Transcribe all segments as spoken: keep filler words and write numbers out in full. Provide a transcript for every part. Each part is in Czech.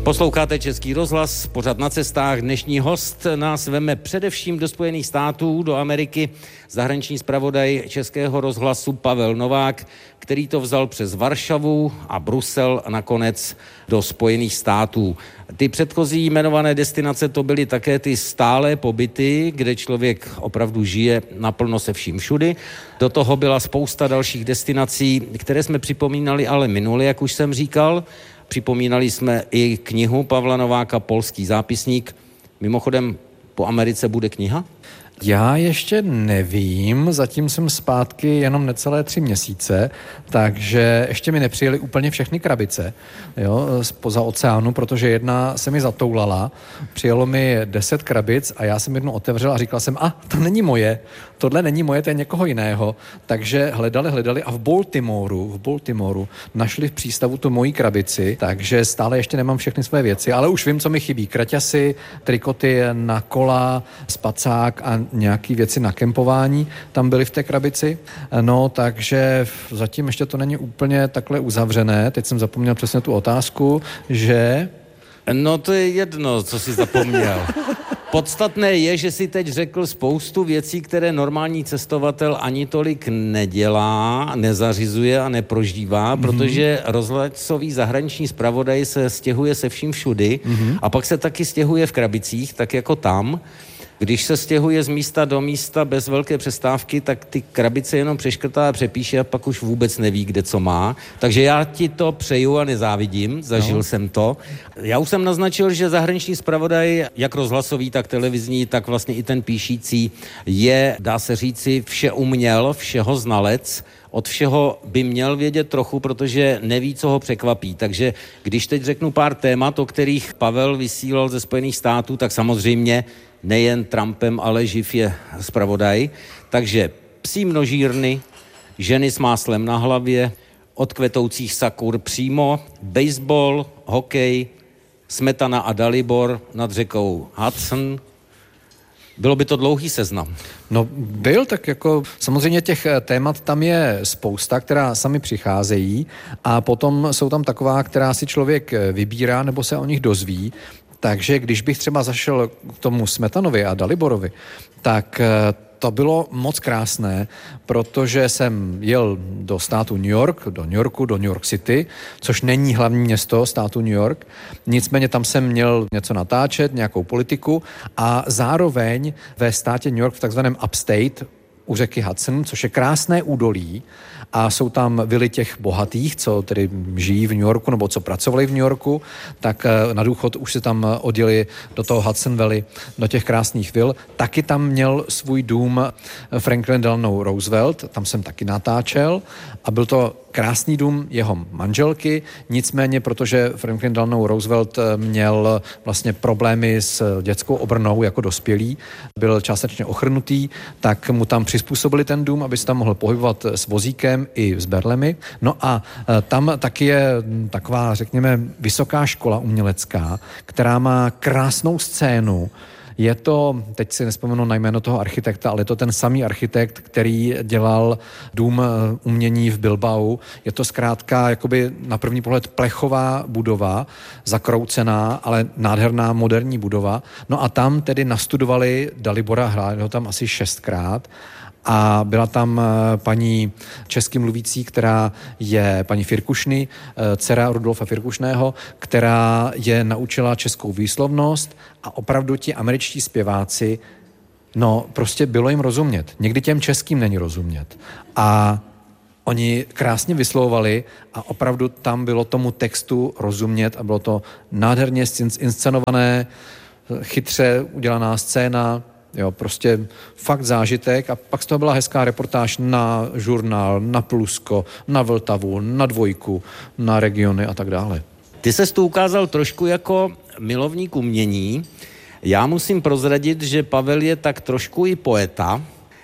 Posloucháte Český rozhlas, pořad Na cestách. Dnešní host nás veme především do Spojených států, do Ameriky, zahraniční zpravodaj Českého rozhlasu Pavel Novák, který to vzal přes Varšavu a Brusel a nakonec do Spojených států. Ty předchozí jmenované destinace to byly také ty stálé pobyty, kde člověk opravdu žije naplno se vším všudy. Do toho byla spousta dalších destinací, které jsme připomínali ale minule, jak už jsem říkal. Připomínali jsme i knihu Pavla Nováka Polský zápisník. Mimochodem, po Americe bude kniha? Já ještě nevím, zatím jsem zpátky jenom necelé tři měsíce, takže ještě mi nepřijeli úplně všechny krabice, jo, spoza oceánu, protože jedna se mi zatoulala, přijelo mi deset krabic a já jsem jednu otevřel a říkal jsem, a to není moje, tohle není moje, to je někoho jiného, takže hledali, hledali a v Baltimoru, v Baltimoru našli v přístavu tu moji krabici, takže stále ještě nemám všechny své věci, ale už vím, co mi chybí, kraťasy, trikoty na kola, spacák a nějaký věci na kempování tam byly v té krabici. No, takže zatím ještě to není úplně takhle uzavřené. Teď jsem zapomněl přesně tu otázku, že... No, to je jedno, co jsi zapomněl. Podstatné je, že si teď řekl spoustu věcí, které normální cestovatel ani tolik nedělá, nezařizuje a neprožívá, mm-hmm. protože rozhlasový zahraniční zpravodaj se stěhuje se vším všudy mm-hmm. a pak se taky stěhuje v krabicích, tak jako tam. Když se stěhuje z místa do místa bez velké přestávky, tak ty krabice jenom přeškrtá a přepíše a pak už vůbec neví, kde co má. Takže já ti to přeju a nezávidím, zažil no. jsem to. Já už jsem naznačil, že zahraniční zpravodaj, jak rozhlasový, tak televizní, tak vlastně i ten píšící, je, dá se říci, vše uměl, všeho znalec. Od všeho by měl vědět trochu, protože neví, co ho překvapí. Takže když teď řeknu pár témat, o kterých Pavel vysílal ze Spojených států, tak samozřejmě nejen Trumpem, ale živ je zpravodaj. Takže psí množírny, ženy s máslem na hlavě, od kvetoucích sakur přímo, baseball, hokej, Smetana a Dalibor nad řekou Hudson. Bylo by to dlouhý seznam. No byl, tak jako samozřejmě těch témat tam je spousta, která sami přicházejí a potom jsou tam taková, která si člověk vybírá nebo se o nich dozví. Takže když bych třeba zašel k tomu Smetanovi a Daliborovi, tak to bylo moc krásné, protože jsem jel do státu New York, do New Yorku, do New York City, což není hlavní město státu New York. Nicméně tam jsem měl něco natáčet, nějakou politiku a zároveň ve státě New York v takzvaném upstate u řeky Hudson, což je krásné údolí a jsou tam vily těch bohatých, co tedy žijí v New Yorku nebo co pracovali v New Yorku, tak na důchod už se tam odjeli do toho Hudson Valley, do těch krásných vil. Taky tam měl svůj dům Franklin Delano Roosevelt, tam jsem taky natáčel a byl to krásný dům jeho manželky, nicméně, protože Franklin Delano Roosevelt měl vlastně problémy s dětskou obrnou jako dospělý, byl částečně ochrnutý, tak mu tam přizpůsobili ten dům, aby se tam mohl pohybovat s vozíkem i s berlemi. No a tam taky je taková, řekněme, vysoká škola umělecká, která má krásnou scénu. Je to, teď si nespomenu na jméno toho architekta, ale je to ten samý architekt, který dělal dům umění v Bilbao. Je to zkrátka jakoby na první pohled plechová budova, zakroucená, ale nádherná moderní budova. No a tam tedy nastudovali Dalibora, hráli ho tam asi šestkrát. A byla tam paní česky mluvící, která je paní Firkušny, dcera Rudolfa Firkušného, která je naučila českou výslovnost a opravdu ti američtí zpěváci, no prostě bylo jim rozumět. Někdy těm českým není rozumět. A oni krásně vyslovovali a opravdu tam bylo tomu textu rozumět a bylo to nádherně inscenované, chytře udělaná scéna. Jo, prostě fakt zážitek a pak z toho byla hezká reportáž na žurnál, na Plusko, na Vltavu, na Dvojku, na Regiony a tak dále. Ty ses tu ukázal trošku jako milovník umění. Já musím prozradit, že Pavel je tak trošku i poeta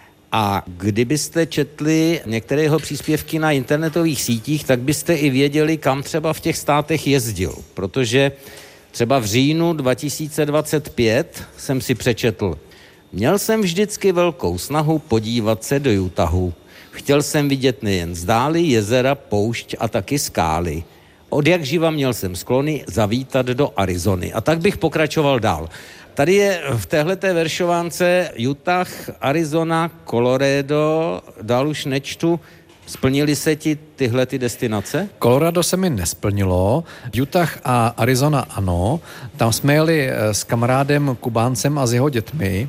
a kdybyste četli některé jeho příspěvky na internetových sítích, tak byste i věděli, kam třeba v těch státech jezdil, protože třeba v říjnu dva tisíce dvacet pět jsem si přečetl: Měl jsem vždycky velkou snahu podívat se do Utahu. Chtěl jsem vidět nejen zdály, jezera, poušť a taky skály. Od jak živa měl jsem sklony zavítat do Arizony. A tak bych pokračoval dál. Tady je v téhleté veršovánce Utah, Arizona, Colorado, dál už nečtu. Splnily se ti tyhle ty destinace? Colorado se mi nesplnilo, Utah a Arizona ano. Tam jsme jeli s kamarádem Kubáncem a s jeho dětmi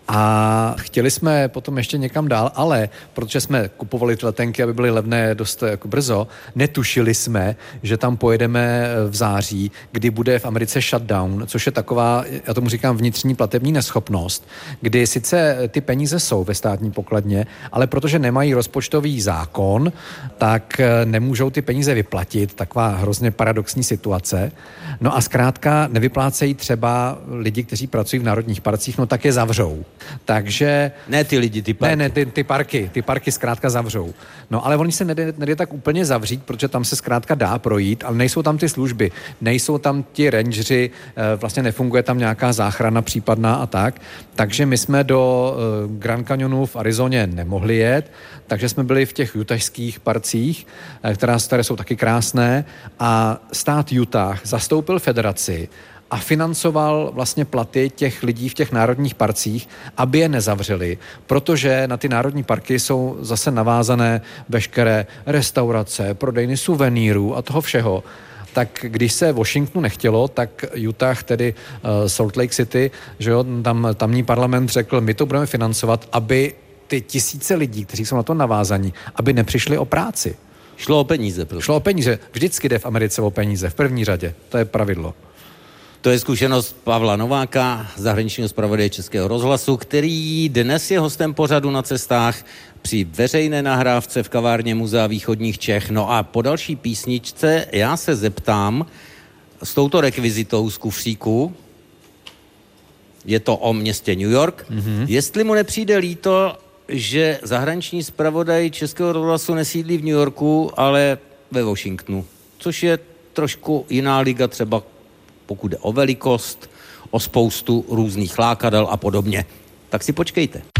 a chtěli jsme potom ještě někam dál, ale protože jsme kupovali ty letenky, aby byly levné dost jako brzo, netušili jsme, že tam pojedeme v září, kdy bude v Americe shutdown, což je taková, já tomu říkám, vnitřní platební neschopnost, kdy sice ty peníze jsou ve státní pokladně, ale protože nemají rozpočtový zákon, tak nemůžou ty peníze vyplatit, taková hrozně paradoxní situace. No a zkrátka nevyplácejí třeba lidi, kteří pracují v národních parcích, no tak je zavřou. Takže... Ne ty lidi, ty parky. Ne, ne, ty, ty parky, ty parky zkrátka zavřou. No ale oni se nejde, nejde tak úplně zavřít, protože tam se zkrátka dá projít, ale nejsou tam ty služby, nejsou tam ti rangeři, vlastně nefunguje tam nějaká záchrana případná a tak. Takže my jsme do Grand Canyonu v Arizoně nemohli jet, takže jsme byli v těch utahských parcích, která, které jsou taky krásné a stát Utah zastoupil federaci a financoval vlastně platy těch lidí v těch národních parcích, aby je nezavřeli, protože na ty národní parky jsou zase navázané veškeré restaurace, prodejny suvenýrů a toho všeho. Tak když se Washingtonu nechtělo, tak Utah, tedy uh, Salt Lake City, že jo, tam tamní parlament řekl, my to budeme financovat, aby ty tisíce lidí, kteří jsou na to navázaní, aby nepřišli o práci. Šlo o peníze. Prostě. Šlo o peníze. Vždycky jde v Americe o peníze, v první řadě. To je pravidlo. To je zkušenost Pavla Nováka, zahraničního zpravodaje Českého rozhlasu, který dnes je hostem pořadu Na cestách při veřejné nahrávce v kavárně Muzea východních Čech. No a po další písničce já se zeptám s touto rekvizitou z kufříku, je to o městě New York, mm-hmm. jestli mu nepřijde líto, že zahraniční zpravodaj Českého rozhlasu nesídlí v New Yorku, ale ve Washingtonu, což je trošku jiná liga, třeba pokud jde o velikost, o spoustu různých lákadel a podobně. Tak si počkejte.